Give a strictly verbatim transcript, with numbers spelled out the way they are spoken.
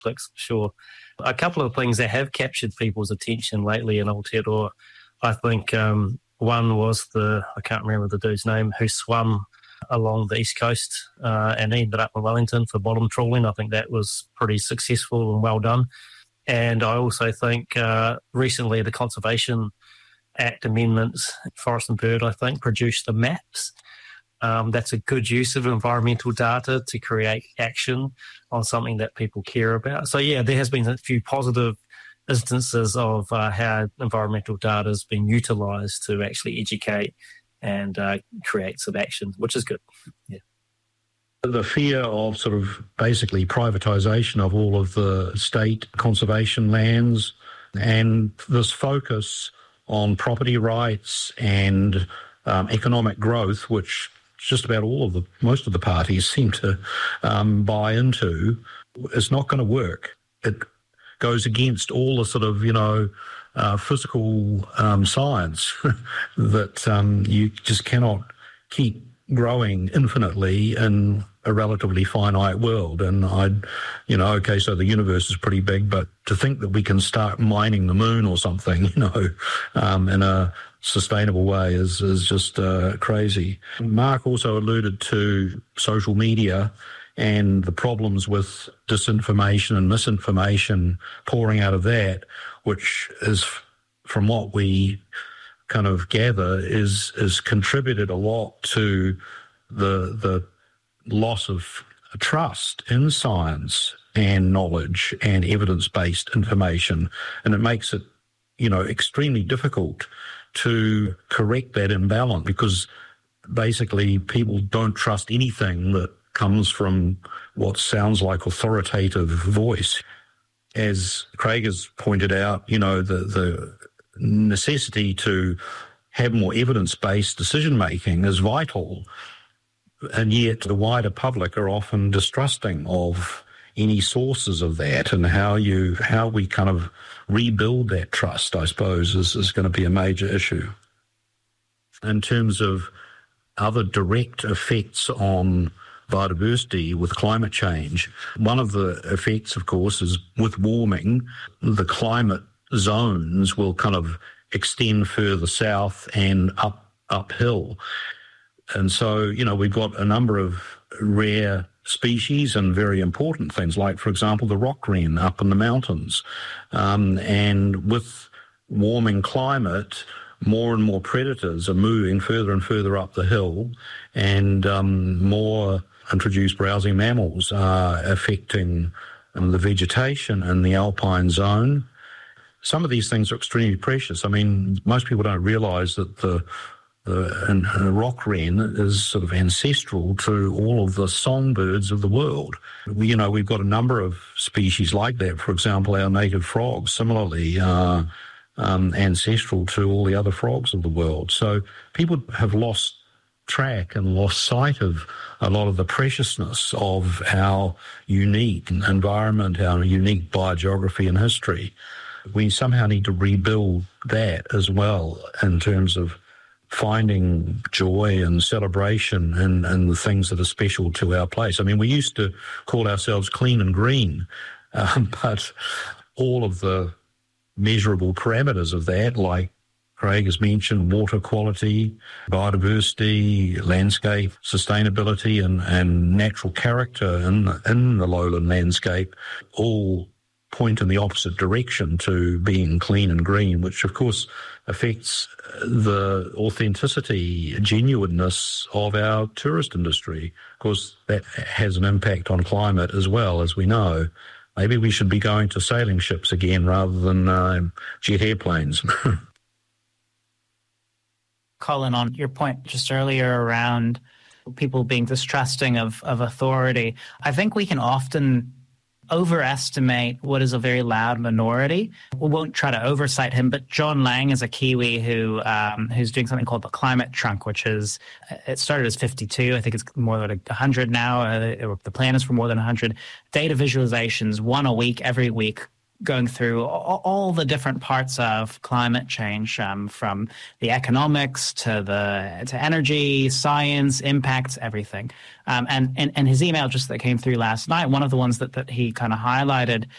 conflicts, sure. A couple of things that have captured people's attention lately in Aotearoa, I think um, one was the, I can't remember the dude's name, who swam along the east coast uh, and ended up in Wellington for bottom trawling. I think that was pretty successful and well done. And I also think uh, recently the Conservation Act amendments, Forest and Bird, I think, produced the maps. Um, that's a good use of environmental data to create action on something that people care about. So, yeah, there has been a few positive instances of uh, how environmental data has been utilised to actually educate and uh, create some action, which is good. Yeah. The fear of sort of basically privatisation of all of the state conservation lands and this focus on property rights and um, economic growth, which just about all of the, most of the parties seem to um, buy into, is not going to work. It goes against all the sort of, you know, uh, physical um, science that um, you just cannot keep growing infinitely in a relatively finite world. And I'd, you know, okay, so the universe is pretty big, but to think that we can start mining the moon or something, you know, um, in a sustainable way is, is just uh, crazy. Mark also alluded to social media and the problems with disinformation and misinformation pouring out of that, which is, from what we kind of gather, is is contributed a lot to the the loss of trust in science and knowledge and evidence-based information. And it makes it, you know, extremely difficult to correct that imbalance because basically people don't trust anything that comes from what sounds like authoritative voice. As Craig has pointed out, you know, the, the necessity to have more evidence-based decision-making is vital, and yet the wider public are often distrusting of any sources of that, and how you how we kind of rebuild that trust, I suppose, is, is going to be a major issue. In terms of other direct effects on biodiversity with climate change, one of the effects, of course, is with warming, the climate zones will kind of extend further south and up uphill. And so, you know, we've got a number of rare species and very important things, like, for example, the rock wren up in the mountains. Um, and with warming climate, more and more predators are moving further and further up the hill, and um, more introduced browsing mammals are affecting um, the vegetation in the alpine zone. Some of these things are extremely precious. I mean, most people don't realise that the the and, and the rock wren is sort of ancestral to all of the songbirds of the world. We, you know, we've got a number of species like that. For example, our native frogs similarly are um, ancestral to all the other frogs of the world. So people have lost track and lost sight of a lot of the preciousness of our unique environment, our unique biogeography and history. We somehow need to rebuild that as well in terms of finding joy and celebration in, in the things that are special to our place. I mean, we used to call ourselves clean and green, um, but all of the measurable parameters of that, like Craig has mentioned, water quality, biodiversity, landscape, sustainability, and, and natural character in, in the lowland landscape, all point in the opposite direction to being clean and green, which of course affects the authenticity, genuineness of our tourist industry. Of course, that has an impact on climate as well, as we know. Maybe we should be going to sailing ships again rather than uh, jet airplanes. Colin, on your point just earlier around people being distrusting of, of authority, I think we can often overestimate what is a very loud minority. We won't try to oversight him, but John Lang is a Kiwi who um, who's doing something called the Climate Trunk, which is, it started as fifty-two. I think it's more than one hundred now. Uh, the plan is for more than one hundred data visualizations, one a week, every week, going through all, all the different parts of climate change, um, from the economics to the to energy, science, impacts, everything. Um, and, and and his email just that came through last night, one of the ones that, that he kind of highlighted